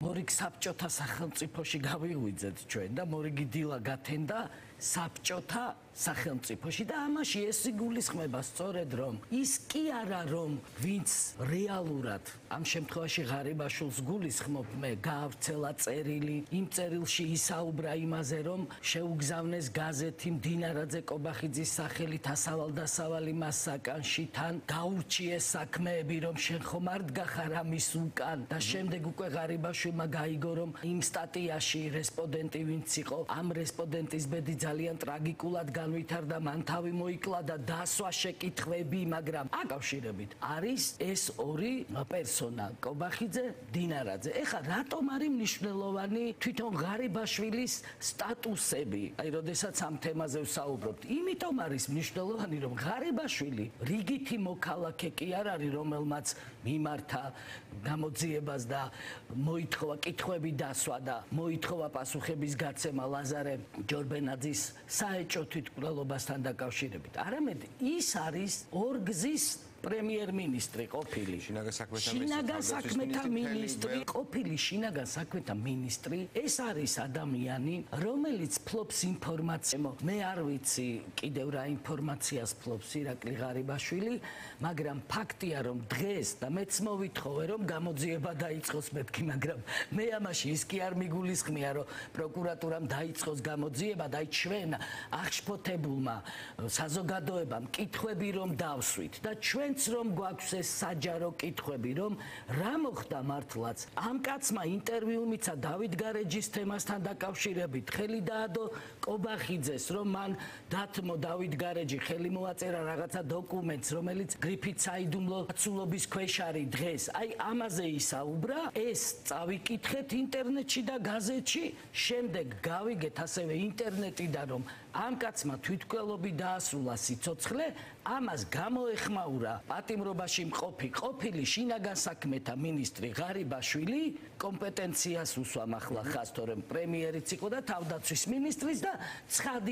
მორიგ საბჭოთა სახელმწიფოში გავიღვიძეთ ჩვენ და მორიგი დილა გათენდა საბჭოთა სახელმწიფოში და ამაში ეს იგულისხმება სწორედ რომ ის კი არა რომ ვინც რეალურად ამ შემთხვევაში ღარიბაშვილს გულისხმობ მე გაავრცელა წერილი იმ წერილში ისაუბრა იმაზე რომ შეუგზავნეს გაზეთი მდინარაძე კობახიძის სახელით ასავალ-დასავალი მას საკანში თან გაურჩიეს საქმეები რომ შენ ხომ არ დგახარ ამის უკან და შემდეგ უკვე ღარიბაშვილმა გაიგო რომ იმ სტატიაში რესპონდენტი ვინც იყო ამ რესპონდენტის ბედი ძალიან ტრაგიკულად განვითარდა მან თავი მოიკლა და დასვა შეკითხვები მაგრამ აკავშირებით არის ეს ორი პერსონა კობახიძე დინარაძე ეხლა რატომ არის მნიშვნელოვანი თვითონ ღარიბაშვილის სტატუსები აი როდესაც ამ თემაზე ვსაუბრობთ იმიტომ არის მნიშვნელოვანი რომ ღარიბაშვილი რიგითი მოქალაქე კი არ არის რომელმაც მიმართა გამოძიებას და მოითხოვა კითხვები დასვა და მოითხოვა პასუხების გაცემა ლაზარე ჯორბენაძის საეჭო თვითმკვლელობასთან დაკავშირებით. არამედ ის არის ორგზის პრემიერ-მინისტრი ყოფილი შინაგან საქმეთა მინისტრი ყოფილი შინაგან საქმეთა მინისტრი ეს არის ადამიანი რომელიც ფლობს ინფორმაციას მე არ ვიცი კიდევ რა ინფორმაციას ფლობს ირაკლი ღარიბაშვილი მაგრამ ფაქტია რომ დღეს და მეც მოვითხოვე რომ გამოძიება დაიწყოს მეთქი მაგრამ მე ამაში ის კი არ მიგულისხმია რომ პროკურატურამ დაიწყოს გამოძიება და ჩვენ აღშფოთებულმა საზოგადოებამ კითხვები რომ დავსვით და ჩვენ რომ გვაქვს ეს საჯარო კითხვები რომ რა მოხდა მართლაც ამ კაცმა ინტერვიუ მიცა დავით გარეჯის თემასთან დაკავშირებით ხელი დაადო კობახიძეს რომ მან დათმო დავით გარეჯი ხელი მოაწერა რაღაცა დოკუმენტს რომელიც გრიფით საიდუმლო აცულობის ქვეშ არის დღეს აი ამაზე ისაუბრა ეს წავიკითხეთ ინტერნეტში და გაზეთში შემდეგ გავიგეთ ასევე ინტერნეტიდან რომ ამ კაცმა თვითმკვლელობი დაასრულა სიცოცხლე ამას გამოეხმაურა პატიმრობაში ყოფილი შინაგან საქმეთა მინისტრი ღარიბაშვილი კომპეტენციას უსვამ ახლა ხას თორემ პრემიერიც იყო და თავდაცვის მინისტრის და ცხადი